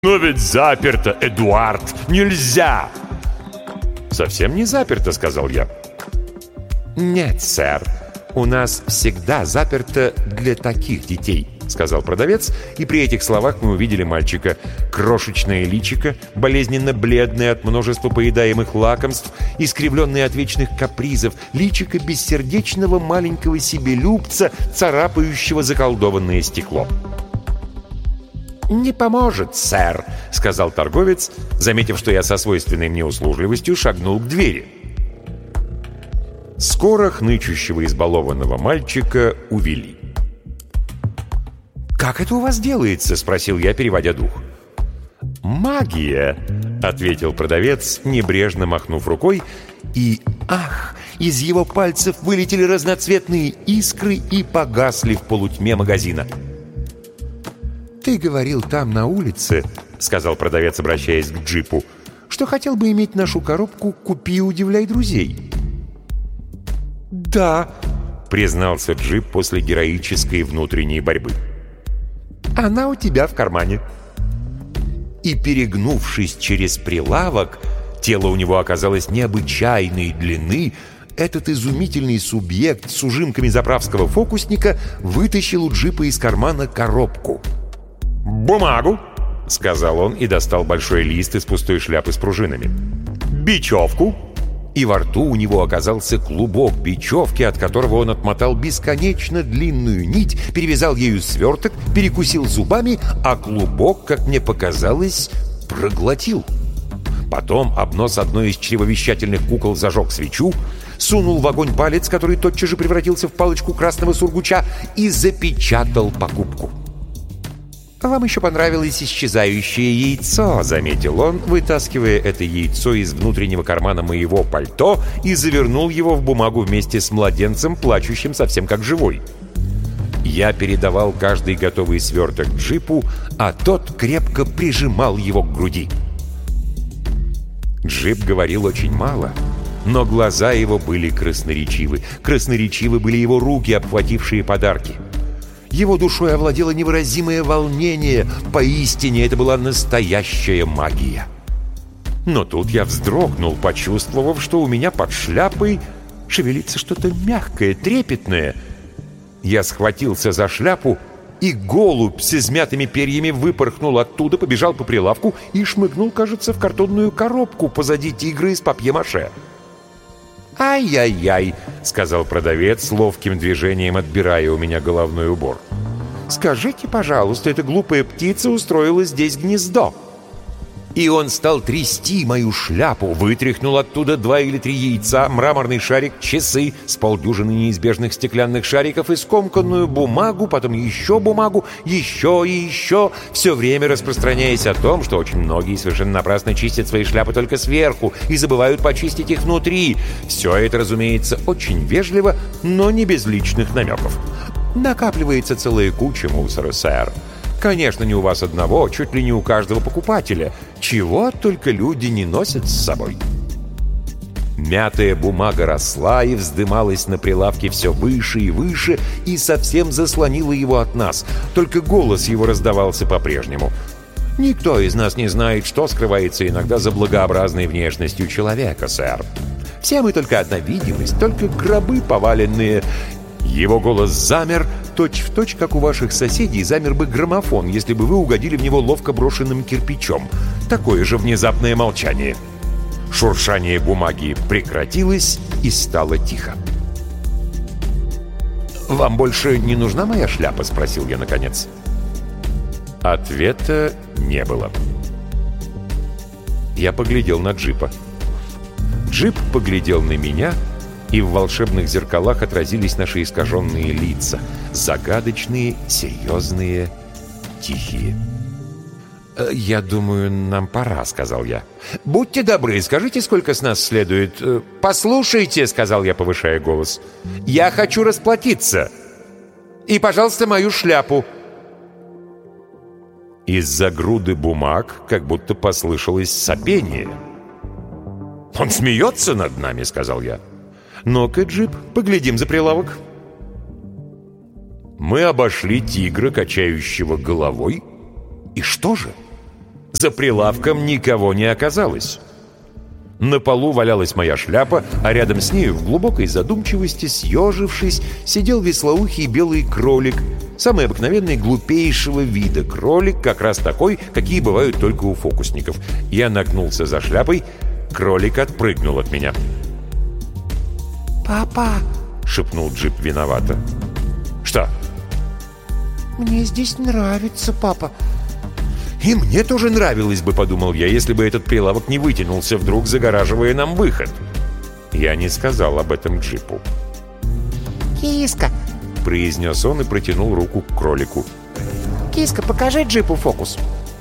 «Но ведь заперто, Эдуард! Нельзя!» «Совсем не заперто», — сказал я. «Нет, сэр, у нас всегда заперто для таких детей», — сказал продавец, и при этих словах мы увидели мальчика. Крошечное личико, болезненно бледное от множества поедаемых лакомств, искривленное от вечных капризов, личико бессердечного маленького себелюбца, царапающего заколдованное стекло. «Не поможет, сэр», — сказал торговец, заметив, что я со свойственной мне услужливостью шагнул к двери. Скоро хнычущего избалованного мальчика увели. «Как это у вас делается?» — спросил я, переводя дух. «Магия», — ответил продавец, небрежно махнув рукой, и, ах, из его пальцев вылетели разноцветные искры и погасли в полутьме магазина. «Ты говорил там на улице, — сказал продавец, обращаясь к джипу, — что хотел бы иметь нашу коробку «Купи и удивляй друзей». «Да», — признался джип после героической внутренней борьбы. «Она у тебя в кармане». И, перегнувшись через прилавок, тело у него оказалось необычайной длины, этот изумительный субъект с ужимками заправского фокусника вытащил у джипа из кармана коробку. «Бумагу», — сказал он и достал большой лист из пустой шляпы с пружинами. «Бечевку». И во рту у него оказался клубок бечевки, от которого он отмотал бесконечно длинную нить, перевязал ею сверток, перекусил зубами, а клубок, как мне показалось, проглотил. Потом об нос одной из чревовещательных кукол зажег свечу, сунул в огонь палец, который тотчас же превратился в палочку красного сургуча, и запечатал покупку. «Вам еще понравилось исчезающее яйцо», — заметил он, вытаскивая это яйцо из внутреннего кармана моего пальто и завернул его в бумагу вместе с младенцем, плачущим совсем как живой. Я передавал каждый готовый сверток джипу, а тот крепко прижимал его к груди. Джип говорил очень мало, но глаза его были красноречивы. Красноречивы были его руки, обхватившие подарки. Его душой овладело невыразимое волнение. Поистине, это была настоящая магия. Но тут я вздрогнул, почувствовав, что у меня под шляпой шевелится что-то мягкое, трепетное. Я схватился за шляпу, и голубь с измятыми перьями выпорхнул оттуда, побежал по прилавку и шмыгнул, кажется, в картонную коробку позади тигра из папье-маше. «Ай-яй-яй», — сказал продавец, ловким движением отбирая у меня головной убор. «Скажите, пожалуйста, эта глупая птица устроила здесь гнездо». И он стал трясти мою шляпу, вытряхнул оттуда 2 или 3 яйца, мраморный шарик, часы, с полдюжины неизбежных стеклянных шариков и скомканную бумагу, потом еще бумагу, еще и еще, все время распространяясь о том, что очень многие совершенно напрасно чистят свои шляпы только сверху и забывают почистить их внутри. Все это, разумеется, очень вежливо, но не без личных намеков. Накапливается целая куча мусора, сэр. Конечно, не у вас одного, чуть ли не у каждого покупателя. Чего только люди не носят с собой. Мятая бумага росла и вздымалась на прилавке все выше и выше, и совсем заслонила его от нас. Только голос его раздавался по-прежнему. Никто из нас не знает, что скрывается иногда за благообразной внешностью человека, сэр. Все мы только одна видимость, только гробы поваленные. Его голос замер, точь-в-точь, как у ваших соседей замер бы граммофон, если бы вы угодили в него ловко брошенным кирпичом. Такое же внезапное молчание. Шуршание бумаги прекратилось, и стало тихо. «Вам больше не нужна моя шляпа?» — спросил я наконец. Ответа не было. Я поглядел на джипа. Джип поглядел на меня, и в волшебных зеркалах отразились наши искаженные лица. Загадочные, серьезные, тихие. «Я думаю, нам пора», — сказал я. «Будьте добры, скажите, сколько с нас следует...» «Послушайте», — сказал я, повышая голос, — «я хочу расплатиться. И, пожалуйста, мою шляпу». Из-за груды бумаг как будто послышалось сопение. «Он смеется над нами», — сказал я. «Ну-ка, джип, поглядим за прилавок». Мы обошли тигра, качающего головой. И что же? За прилавком никого не оказалось. На полу валялась моя шляпа, а рядом с нею в глубокой задумчивости, съежившись, сидел веслоухий белый кролик, самый обыкновенный глупейшего вида кролик, как раз такой, какие бывают только у фокусников. Я нагнулся за шляпой, кролик отпрыгнул от меня. «Папа!» — шепнул Джип виновато. «Что?» «Мне здесь нравится, папа». «И мне тоже нравилось бы», — подумал я, «если бы этот прилавок не вытянулся, вдруг загораживая нам выход». Я не сказал об этом Джипу. «Киска!» — произнес он и протянул руку к кролику. «Киска, покажи Джипу фокус».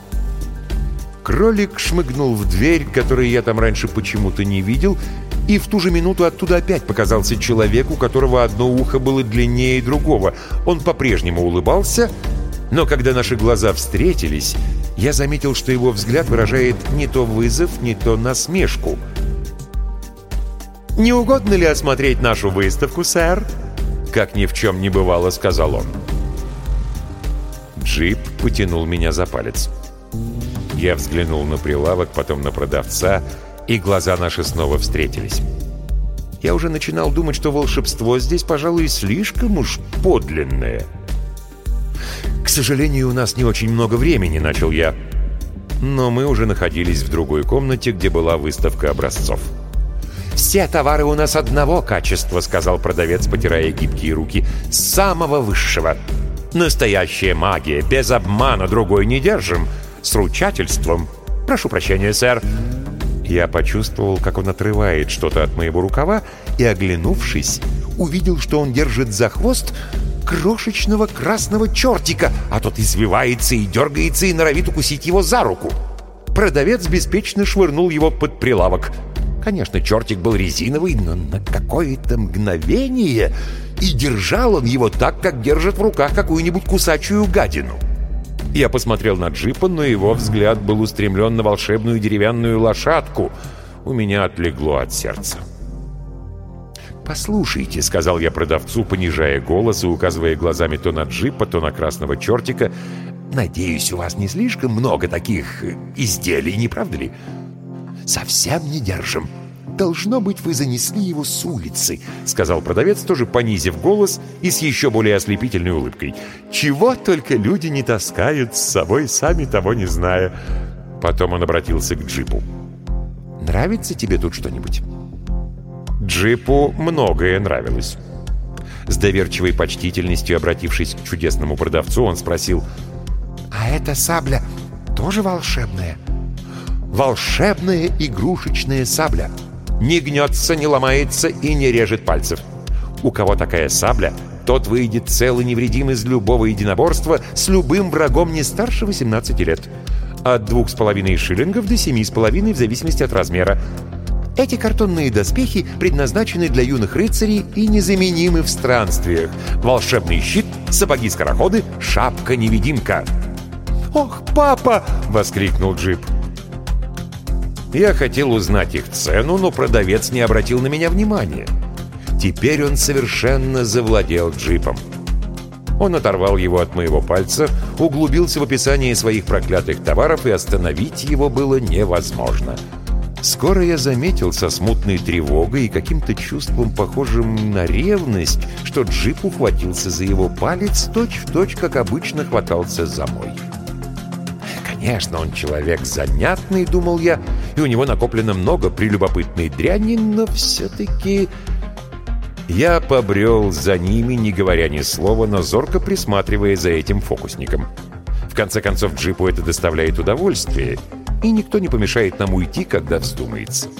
Кролик шмыгнул в дверь, которую я там раньше почему-то не видел, и в ту же минуту оттуда опять показался человек, у которого одно ухо было длиннее другого. Он по-прежнему улыбался, но когда наши глаза встретились, я заметил, что его взгляд выражает не то вызов, не то насмешку. «Не угодно ли осмотреть нашу выставку, сэр?» Как ни в чем не бывало, сказал он. Джип потянул меня за палец. Я взглянул на прилавок, потом на продавца, и глаза наши снова встретились. Я уже начинал думать, что волшебство здесь, пожалуй, слишком уж подлинное. «К сожалению, у нас не очень много времени», — начал я. Но мы уже находились в другой комнате, где была выставка образцов. «Все товары у нас одного качества», — сказал продавец, потирая гибкие руки. «Самого высшего. Настоящая магия, без обмана, другой не держим. С ручательством. Прошу прощения, сэр». Я почувствовал, как он отрывает что-то от моего рукава, и, оглянувшись, увидел, что он держит за хвост крошечного красного чертика, а тот извивается и дергается и норовит укусить его за руку. Продавец беспечно швырнул его под прилавок. Конечно, чертик был резиновый, но на какое-то мгновение и держал он его так, как держит в руках какую-нибудь кусачую гадину. Я посмотрел на Джипа, но его взгляд был устремлен на волшебную деревянную лошадку. У меня отлегло от сердца. «Послушайте», — сказал я продавцу, понижая голос и указывая глазами то на Джипа, то на красного чертика, «надеюсь, у вас не слишком много таких изделий, не правда ли?» «Совсем не держим. Должно быть, вы занесли его с улицы», — сказал продавец, тоже понизив голос и с еще более ослепительной улыбкой. «Чего только люди не таскают с собой, сами того не зная». Потом он обратился к Джипу. «Нравится тебе тут что-нибудь?» Джипу многое нравилось. С доверчивой почтительностью, обратившись к чудесному продавцу, он спросил: «А эта сабля тоже волшебная?» «Волшебная игрушечная сабля. Не гнется, не ломается и не режет пальцев. У кого такая сабля, тот выйдет цел и невредим из любого единоборства с любым врагом не старше 18 лет. От 2,5 шиллингов до 7,5 в зависимости от размера. Эти картонные доспехи предназначены для юных рыцарей и незаменимы в странствиях. Волшебный щит, сапоги-скороходы, шапка-невидимка». «Ох, папа!» — воскликнул Джип. Я хотел узнать их цену, но продавец не обратил на меня внимания. Теперь он совершенно завладел Джипом. Он оторвал его от моего пальца, углубился в описание своих проклятых товаров, и остановить его было невозможно. Скоро я заметил со смутной тревогой и каким-то чувством, похожим на ревность, что Джип ухватился за его палец точь-в-точь, как обычно хватался за мой. Конечно, он человек занятный, думал я, и у него накоплено много прелюбопытной дряни, но все-таки... Я побрел за ними, не говоря ни слова, но зорко присматривая за этим фокусником. В конце концов, Джипу это доставляет удовольствие, и никто не помешает нам уйти, когда вздумается.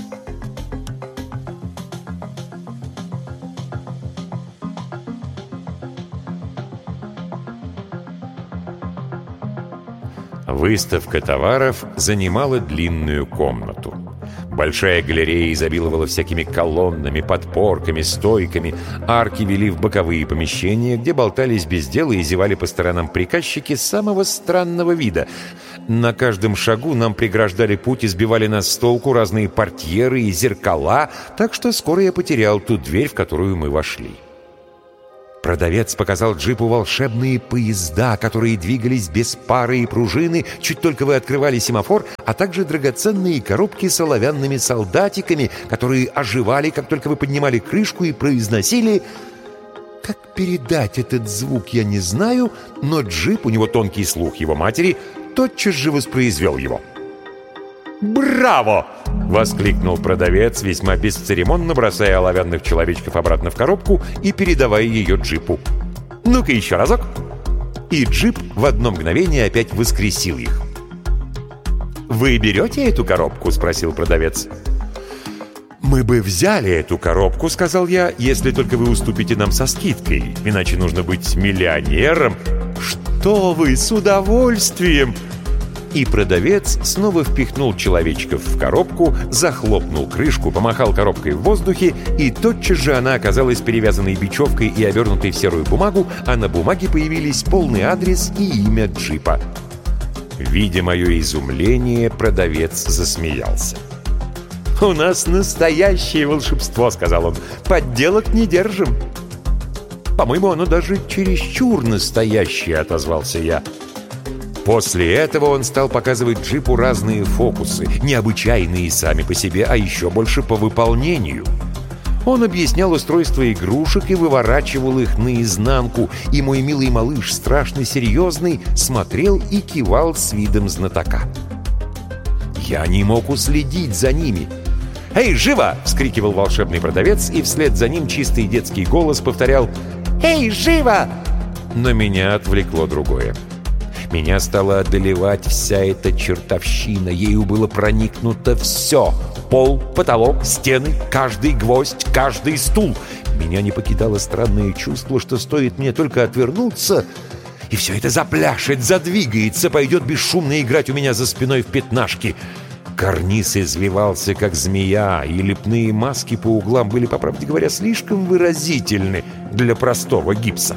Выставка товаров занимала длинную комнату. Большая галерея изобиловала всякими колоннами, подпорками, стойками. Арки вели в боковые помещения, где болтались без дела и зевали по сторонам приказчики самого странного вида. На каждом шагу нам преграждали путь и сбивали нас с толку разные портьеры и зеркала, так что скоро я потерял ту дверь, в которую мы вошли. Продавец показал джипу волшебные поезда, которые двигались без пары и пружины, чуть только вы открывали семафор, а также драгоценные коробки с оловянными солдатиками, которые оживали, как только вы поднимали крышку и произносили... Как передать этот звук, я не знаю, но джип, у него тонкий слух его матери, тотчас же воспроизвел его. «Браво!» — воскликнул продавец, весьма бесцеремонно бросая оловянных человечков обратно в коробку и передавая ее джипу. «Ну-ка еще разок!» И джип в одно мгновение опять воскресил их. «Вы берете эту коробку?» — спросил продавец. «Мы бы взяли эту коробку, — сказал я, — если только вы уступите нам со скидкой, иначе нужно быть миллионером». «Что вы, с удовольствием!» И продавец снова впихнул человечков в коробку, захлопнул крышку, помахал коробкой в воздухе, и тотчас же она оказалась перевязанной бечевкой и обернутой в серую бумагу, а на бумаге появились полный адрес и имя джипа. Видя мое изумление, продавец засмеялся. «У нас настоящее волшебство, — сказал он, — подделок не держим». «По-моему, оно даже чересчур настоящее, — отозвался я. После этого он стал показывать джипу разные фокусы, необычайные сами по себе, а еще больше по выполнению. Он объяснял устройство игрушек и выворачивал их наизнанку, и мой милый малыш, страшно серьезный, смотрел и кивал с видом знатока. Я не мог уследить за ними. «Эй, живо!» — вскрикивал волшебный продавец, и вслед за ним чистый детский голос повторял «Эй, живо!» Но меня отвлекло другое. Меня стала одолевать вся эта чертовщина. Ею было проникнуто все. Пол, потолок, стены, каждый гвоздь, каждый стул. Меня не покидало странное чувство, что стоит мне только отвернуться, и все это запляшет, задвигается, пойдет бесшумно играть у меня за спиной в пятнашки. Карниз извивался, как змея, и лепные маски по углам были, по правде говоря, слишком выразительны для простого гипса.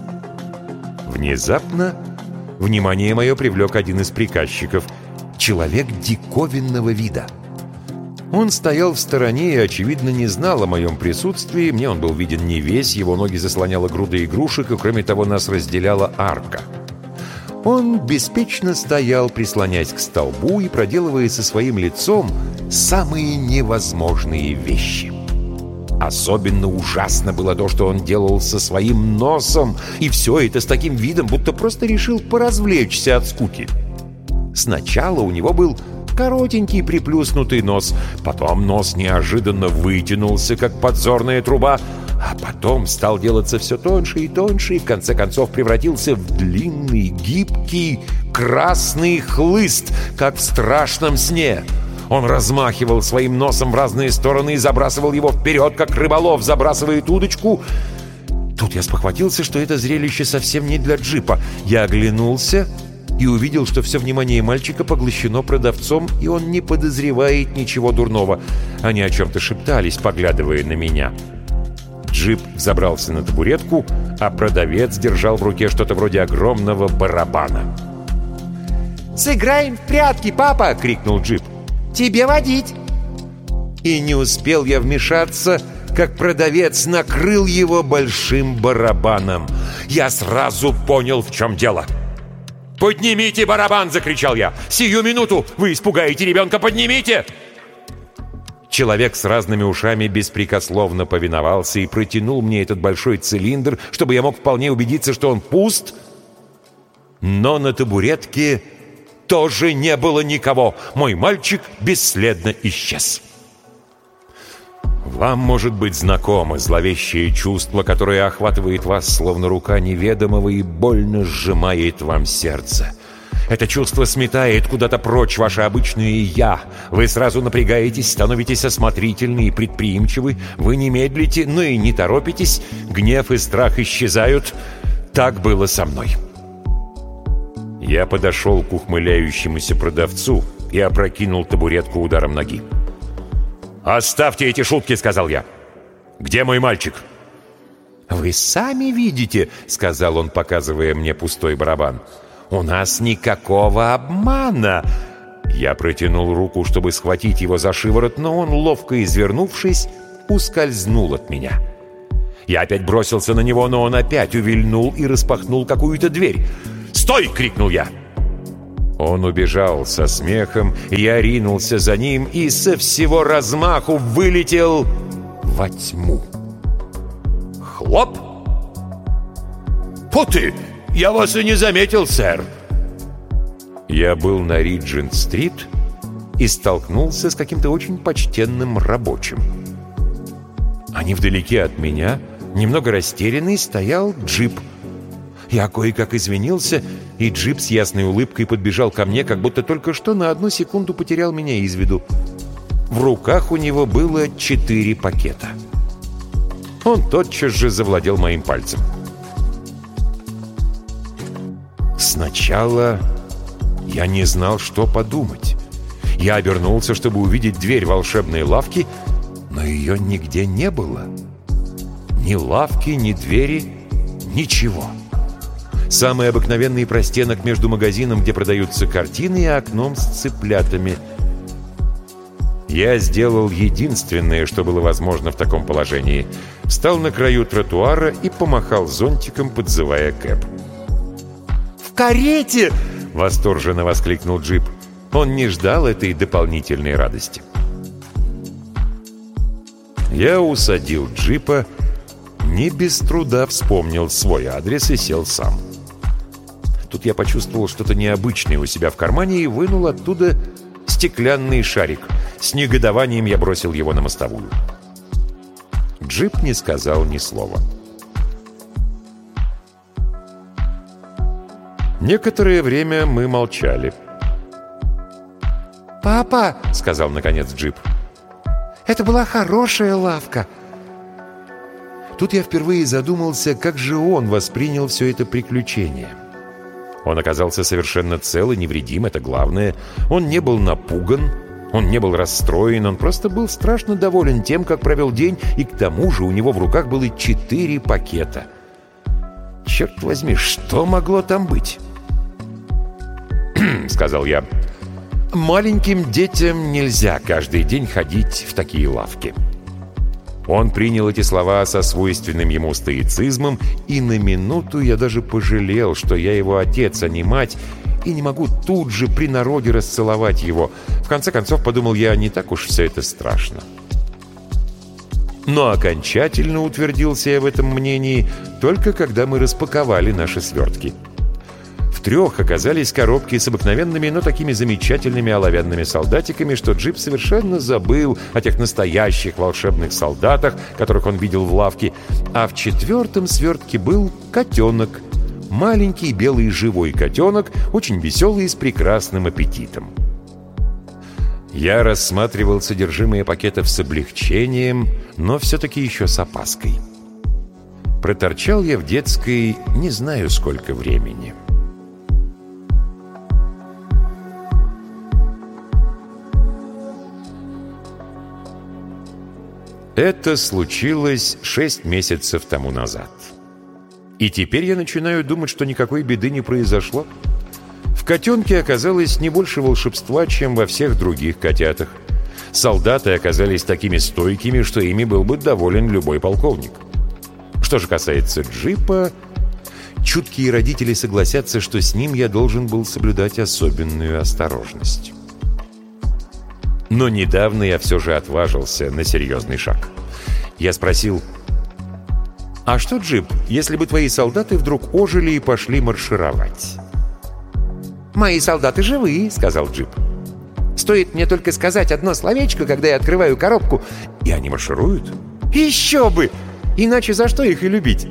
Внезапно внимание мое привлек один из приказчиков. Человек диковинного вида. Он стоял в стороне и, очевидно, не знал о моем присутствии. Мне он был виден не весь, его ноги заслоняла груда игрушек, и, кроме того, нас разделяла арка. Он беспечно стоял, прислонясь к столбу и проделывая со своим лицом самые невозможные вещи. Особенно ужасно было то, что он делал со своим носом, и все это с таким видом, будто просто решил поразвлечься от скуки. Сначала у него был коротенький приплюснутый нос, потом нос неожиданно вытянулся, как подзорная труба, а потом стал делаться все тоньше и тоньше, и в конце концов превратился в длинный, гибкий, красный хлыст, как в страшном сне. Он размахивал своим носом в разные стороны и забрасывал его вперед, как рыболов забрасывает удочку. Тут я спохватился, что это зрелище совсем не для джипа. Я оглянулся и увидел, что все внимание мальчика поглощено продавцом, и он не подозревает ничего дурного. Они о чем-то шептались, поглядывая на меня. Джип взобрался на табуретку, а продавец держал в руке что-то вроде огромного барабана. «Сыграем в прятки, папа!» — крикнул джип. «Тебе водить!» И не успел я вмешаться, как продавец накрыл его большим барабаном. Я сразу понял, в чем дело. «Поднимите барабан!» — закричал я. «Сию минуту! Вы испугаете ребенка! Поднимите!» Человек с разными ушами беспрекословно повиновался и протянул мне этот большой цилиндр, чтобы я мог вполне убедиться, что он пуст. Но на табуретке тоже не было никого. Мой мальчик бесследно исчез. Вам может быть знакомо зловещее чувство, которое охватывает вас, словно рука неведомого, и больно сжимает вам сердце. Это чувство сметает куда-то прочь ваше обычное «я». Вы сразу напрягаетесь, становитесь осмотрительны и предприимчивы. Вы не медлите, но и не торопитесь. Гнев и страх исчезают. Так было со мной. Я подошел к ухмыляющемуся продавцу и опрокинул табуретку ударом ноги. «Оставьте эти шутки», — сказал я. «Где мой мальчик?» «Вы сами видите», — сказал он, показывая мне пустой барабан. «У нас никакого обмана!» Я протянул руку, чтобы схватить его за шиворот, но он, ловко извернувшись, ускользнул от меня. Я опять бросился на него, но он опять увильнул и распахнул какую-то дверь. «Стой!» — крикнул я. Он убежал со смехом, я ринулся за ним и со всего размаху вылетел во тьму. Хлоп! «Фу ты! Я вас и не заметил, сэр!» Я был на Риджент-стрит и столкнулся с каким-то очень почтенным рабочим. А невдалеке от меня, немного растерянный, стоял джип. Я кое-как извинился, и джип с ясной улыбкой подбежал ко мне, как будто только что на одну секунду потерял меня из виду. В руках у него было 4 пакета. Он тотчас же завладел моим пальцем. Сначала я не знал, что подумать. Я обернулся, чтобы увидеть дверь волшебной лавки, но ее нигде не было. Ни лавки, ни двери, ничего. Самый обыкновенный простенок между магазином, где продаются картины, и окном с цыплятами. Я сделал единственное, что было возможно в таком положении. Встал на краю тротуара и помахал зонтиком, подзывая кэб. «В карете!» — восторженно воскликнул джип. Он не ждал этой дополнительной радости. Я усадил джипа, не без труда вспомнил свой адрес и сел сам. Тут я почувствовал что-то необычное у себя в кармане и вынул оттуда стеклянный шарик. С негодованием я бросил его на мостовую. Джип не сказал ни слова. Некоторое время мы молчали. «Папа», — сказал наконец джип, — «это была хорошая лавка». Тут я впервые задумался, как же он воспринял все это приключение. Он оказался совершенно цел и невредим, это главное. Он не был напуган, он не был расстроен, он просто был страшно доволен тем, как провел день, и к тому же у него в руках было 4 пакета. «Черт возьми, что могло там быть?» «Сказал я. Маленьким детям нельзя каждый день ходить в такие лавки». Он принял эти слова со свойственным ему стоицизмом, и на минуту я даже пожалел, что я его отец, а не мать, и не могу тут же при народе расцеловать его. В конце концов, подумал я, не так уж все это страшно. Но окончательно утвердился я в этом мнении только когда мы распаковали наши свертки. В 3 оказались коробки с обыкновенными, но такими замечательными оловянными солдатиками, что джип совершенно забыл о тех настоящих волшебных солдатах, которых он видел в лавке. А в 4 свертке был котенок. Маленький белый живой котенок, очень веселый и с прекрасным аппетитом. Я рассматривал содержимое пакетов с облегчением, но все-таки еще с опаской. Проторчал я в детской не знаю сколько времени. Это случилось 6 месяцев тому назад. И теперь я начинаю думать, что никакой беды не произошло. В котенке оказалось не больше волшебства, чем во всех других котятах. Солдаты оказались такими стойкими, что ими был бы доволен любой полковник. Что же касается джипа, чуткие родители согласятся, что с ним я должен был соблюдать особенную осторожность. Но недавно я все же отважился на серьезный шаг. Я спросил: «А что, джип, если бы твои солдаты вдруг ожили и пошли маршировать?» «Мои солдаты живые», — сказал джип. «Стоит мне только сказать одно словечко, когда я открываю коробку». «И они маршируют?» «Еще бы! Иначе за что их и любить?»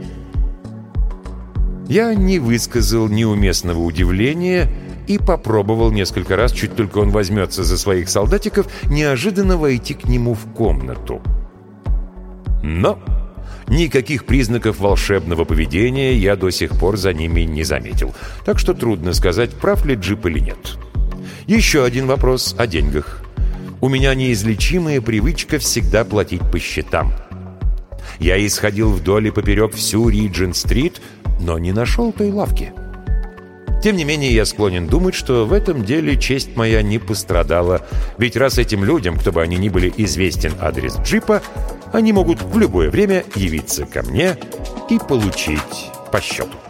Я не высказал неуместного удивления и попробовал несколько раз, чуть только он возьмется за своих солдатиков, неожиданно войти к нему в комнату. Но никаких признаков волшебного поведения я до сих пор за ними не заметил. Так что трудно сказать, прав ли джип или нет. Еще один вопрос о деньгах. У меня неизлечимая привычка всегда платить по счетам. Я исходил вдоль и поперек всю Риджент-стрит, но не нашел той лавки. Тем не менее, я склонен думать, что в этом деле честь моя не пострадала, ведь раз этим людям, кто бы они ни были, известен адрес джипа, они могут в любое время явиться ко мне и получить по счету.